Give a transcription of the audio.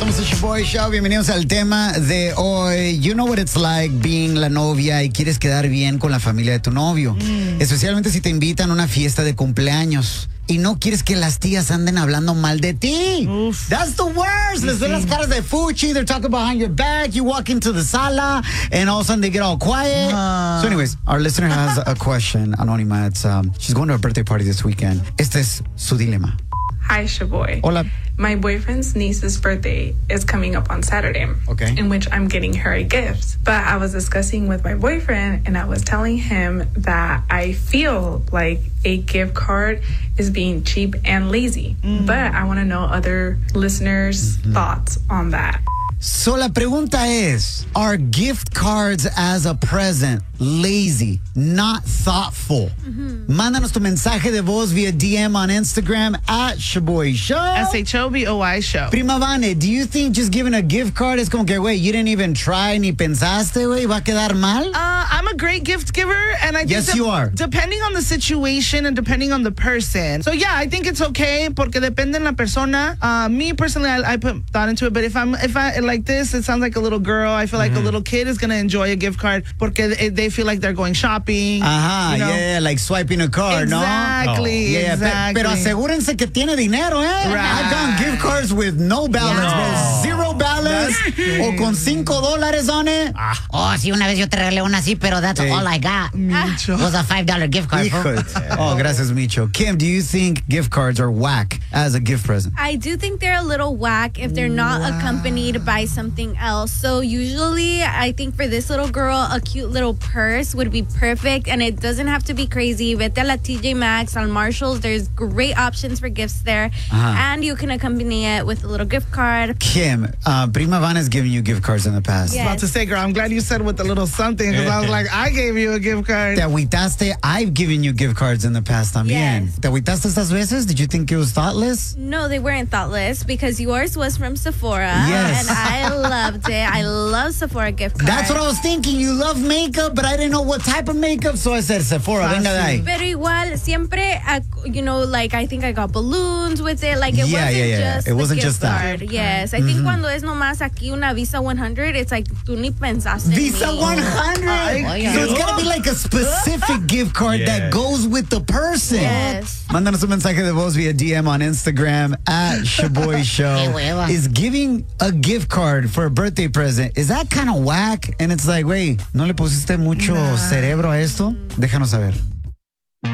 Somos el Shoboy Show. Bienvenidos al tema de hoy. You know what it's like being la novia y quieres quedar bien con la familia de tu novio. Especialmente si te invitan a una fiesta de cumpleaños y no quieres que las tías anden hablando mal de ti. Uf. That's the worst. Les ven las caras de fuchi. They're talking behind your back. You walk into the sala and all of a sudden they get all quiet. So anyways, our listener has a question, Anónima. It's, she's going to a birthday party this weekend. Este es su dilema. Hi, Shoboy. Hola. My boyfriend's niece's birthday is coming up on Saturday, Okay. in which I'm getting her a gift. But I was discussing with my boyfriend, and I was telling him that I feel like a gift card is being cheap and lazy. But I want to know other listeners' thoughts on that. So la pregunta es, are gift cards as a present lazy, not thoughtful? Mándanos tu mensaje de voz via DM on Instagram at Shoboy Show. SHOBOY show. Prima Vane, do you think just giving a gift card is como que, güey, you didn't even try ni pensaste, güey, va a quedar mal? I'm a great gift giver, and I think Yes, you are. Depending on the situation and depending on the person. So yeah, I think it's okay porque depende en la persona. Me personally, I put thought into it, but if I like this, it sounds like a little girl. I feel like a little kid is gonna enjoy a gift card porque they feel like they're going shopping. Ajá, you know? yeah, like swiping a card, Exactly, ¿no? Yeah, exactly. pero asegúrense que tiene dinero, ¿eh? Right. I've done gift cards with no balance, bro. Zero balance o con $5 on it. Oh, sí, una vez yo te regalé una así, pero that's all I got. Micho. Was a $5 gift card. Hijo. Oh, gracias, Micho. Kim, do you think gift cards are whack as a gift present? I do think they're a little whack if they're not accompanied by something else. So usually, I think for this little girl, a cute little purse would be perfect, and it doesn't have to be crazy. Vete a la TJ Maxx, on Marshalls. There's great options for gifts there, and you can accompany it with a little gift card. Kim, Prima Vana's given you gift cards in the past. Yeah. About to say, girl, I'm glad you said with a little something because I was like, I gave you a gift card. Te agüitaste. I've given you gift cards in the past también. Yes. ¿Te agüitaste estas veces? Did you think it was thoughtless? No, they weren't thoughtless because yours was from Sephora, Yes. and I loved it. I love Sephora gift cards. That's what I was thinking. You love makeup, but I didn't know what type of makeup, so I said Sephora, venga de ahí. Pero igual, siempre, like, I think I got balloons with it. Like, it Yeah, wasn't yeah. just It wasn't the just gift that. card. Yes. I think cuando es nomás aquí una Visa 100, it's like, tú ni pensaste en Visa mí. 100. So it's gotta be like a specific gift card that goes with the person. Yes. Mándanos un mensaje de voz via DM on Instagram at Shoboy Show. Qué hueva. Is giving a gift card for a birthday present, is that kind of whack? And it's like, wait, ¿no le pusiste mucho cerebro a esto? Déjanos saber.